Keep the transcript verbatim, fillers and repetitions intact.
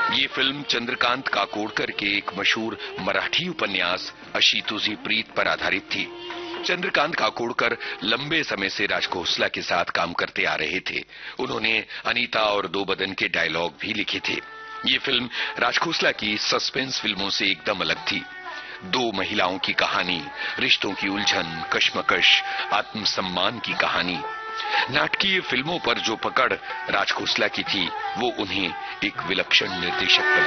ये फिल्म चंद्रकांत काकोडकर के एक मशहूर मराठी उपन्यास अशी तुझी प्रीत पर आधारित थी। चंद्रकांत काकोडकर लंबे समय से राज खोसला के साथ काम करते आ रहे थे। उन्होंने अनीता और दो बदन के डायलॉग भी लिखे थे। ये फिल्म राज खोसला की सस्पेंस फिल्मों से एकदम अलग थी। दो महिलाओं की कहानी, रिश्तों की उलझन, कश्मकश, आत्मसम्मान की कहानी। नाटकीय फिल्मों पर जो पकड़ राज खोसला की थी, वो उन्हें एक विलक्षण निर्देशक बनाती।